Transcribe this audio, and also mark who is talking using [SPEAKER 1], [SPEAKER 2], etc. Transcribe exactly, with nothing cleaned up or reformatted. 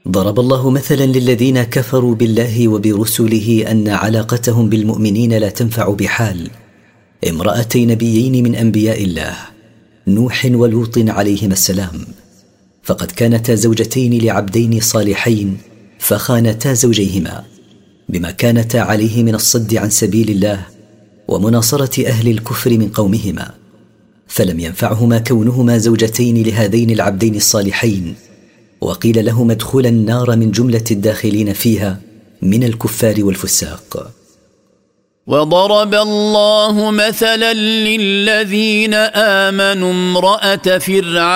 [SPEAKER 1] ضرب الله مثلا للذين كفروا بالله وبرسله أن علاقتهم بالمؤمنين لا تنفع بحال امرأتي نبيين من أنبياء الله نوح ولوط عليهما السلام، فقد كانتا زوجتين لعبدين صالحين فخانتا زوجيهما بما كانتا عليه من الصد عن سبيل الله ومناصرة أهل الكفر من قومهما، فلم ينفعهما كونهما زوجتين لهذين العبدين الصالحين، وقيل لهما ادخلا النار من جملة الداخلين فيها من الكفار والفساق.
[SPEAKER 2] وضرب الله مثلا للذين آمنوا امرأة فرعون